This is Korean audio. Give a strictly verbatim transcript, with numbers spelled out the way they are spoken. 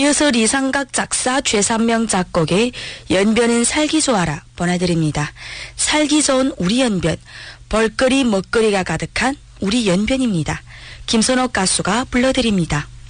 이어서 리상각 작사 최삼명 작곡의 연변은 살기 좋아라 보내드립니다. 살기 좋은 우리 연변, 볼거리 먹거리가 가득한 우리 연변입니다. 김선옥 가수가 불러드립니다.